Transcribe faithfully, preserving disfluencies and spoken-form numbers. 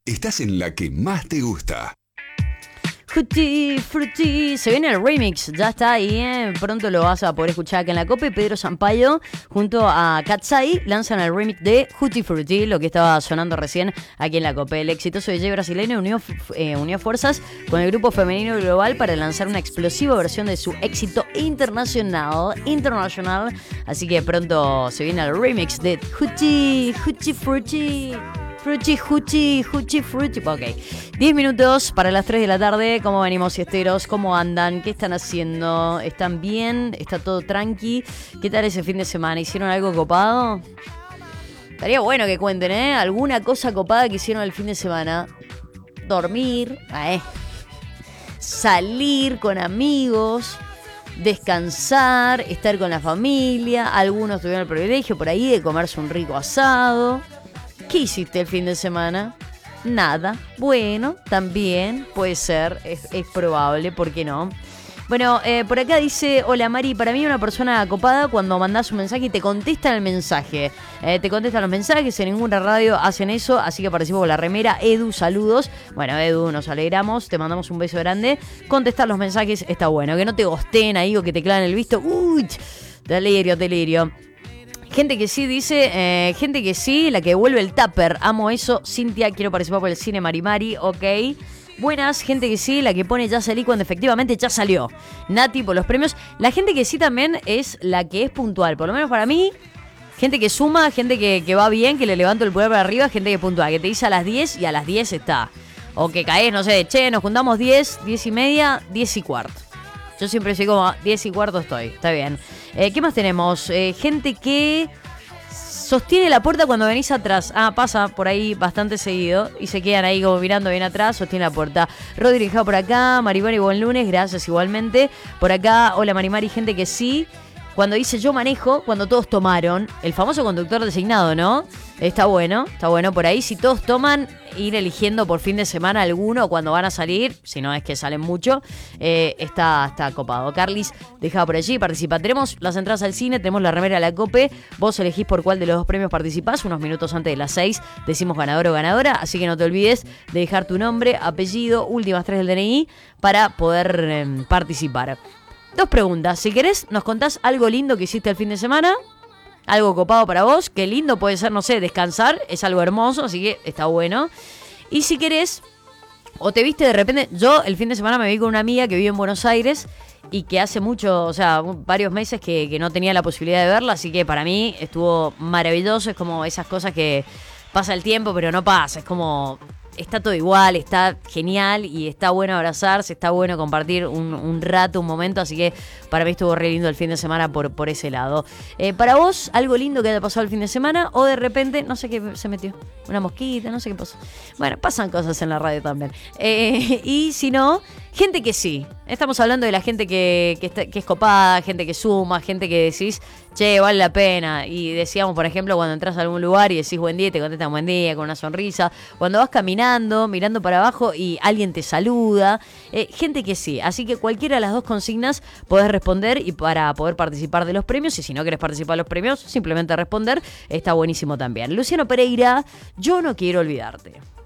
estás en la que más te gusta. Frutti, frutti, se viene el remix, ya está ahí, ¿eh? Pronto lo vas a poder escuchar acá en la Cope. Pedro Sampaio junto a Katsai lanzan el remix de Tutti Frutti, lo que estaba sonando recién aquí en la Cope. El exitoso D J brasileño unió, eh, unió fuerzas con el grupo femenino global para lanzar una explosiva versión de su éxito internacional, internacional. Así que pronto se viene el remix de Tutti, Tutti Frutti. Frutti, Frutti, Frutti, Frutti. Ok. diez minutos para las tres de la tarde. ¿Cómo venimos, siesteros? ¿Cómo andan? ¿Qué están haciendo? ¿Están bien? ¿Está todo tranqui? ¿Qué tal ese fin de semana? ¿Hicieron algo copado? Estaría bueno que cuenten, ¿eh? ¿Alguna cosa copada que hicieron el fin de semana? Dormir, eh. Salir con amigos, descansar, estar con la familia. Algunos tuvieron el privilegio por ahí de comerse un rico asado. ¿Qué hiciste el fin de semana? Nada. Bueno, también puede ser, es, es probable, ¿por qué no? Bueno, eh, por acá dice, hola Mari, para mí una persona acopada cuando mandás un mensaje y te contestan el mensaje. Eh, te contestan los mensajes, en ninguna radio hacen eso, así que participo con la remera. Edu, saludos. Bueno, Edu, nos alegramos, te mandamos un beso grande. Contestar los mensajes está bueno, que no te gosteen ahí o que te claven el visto. Uy, delirio, delirio. Gente que sí dice, eh, gente que sí, la que devuelve el tupper, amo eso. Cintia, quiero participar por el cine Marimari, ok. Buenas, gente que sí, la que pone ya salí cuando efectivamente ya salió. Nati por los premios. La gente que sí también es la que es puntual, por lo menos para mí. Gente que suma, gente que, que va bien, que le levanto el pulgar para arriba, gente que es puntual, que te dice a las diez y a las diez está. O que caes, no sé, che, nos juntamos diez, diez y media, diez y cuarto. Yo siempre soy como diez y cuarto estoy, está bien. Eh, ¿Qué más tenemos? Eh, gente que sostiene la puerta cuando venís atrás. Ah, pasa por ahí bastante seguido y se quedan ahí como mirando bien atrás, sostiene la puerta. Rodri por acá, Maribari, buen lunes, gracias igualmente. Por acá, hola Marimari, gente que sí. Cuando dice yo manejo, cuando todos tomaron, el famoso conductor designado, ¿no? Está bueno, está bueno por ahí. Si todos toman, ir eligiendo por fin de semana alguno cuando van a salir, si no es que salen mucho, eh, está, está copado. Carlis, dejaba por allí, participa. Tenemos las entradas al cine, tenemos la remera de la Cope. Vos elegís por cuál de los dos premios participás. Unos minutos antes de las seis decimos ganador o ganadora, así que no te olvides de dejar tu nombre, apellido, últimas tres del D N I para poder eh, participar. Dos preguntas. Si querés, nos contás algo lindo que hiciste el fin de semana. Algo copado para vos. Qué lindo puede ser, no sé, descansar. Es algo hermoso, así que está bueno. Y si querés, o te viste de repente... Yo el fin de semana me vi con una amiga que vive en Buenos Aires y que hace mucho, o sea, varios meses que, que no tenía la posibilidad de verla. Así que para mí estuvo maravilloso. Es como esas cosas que pasa el tiempo, pero no pasa. Es como... Está todo igual, está genial y está bueno abrazarse, está bueno compartir un, un rato, un momento, así que para mí estuvo re lindo el fin de semana por, por ese lado. Eh, para vos, algo lindo que haya pasado el fin de semana o de repente, no sé qué se metió, una mosquita, no sé qué pasó. Bueno, pasan cosas en la radio también. Eh, y si no, gente que sí. Estamos hablando de la gente que, que, está, que es copada, gente que suma, gente que decís, che, vale la pena. Y decíamos, por ejemplo, cuando entras a algún lugar y decís buen día y te contestan buen día con una sonrisa. Cuando vas caminando, mirando para abajo y alguien te saluda. Eh, gente que sí. Así que cualquiera de las dos consignas podés responder y para poder participar de los premios. Y si no querés participar de los premios, simplemente responder. Está buenísimo también. Luciano Pereira, yo no quiero olvidarte.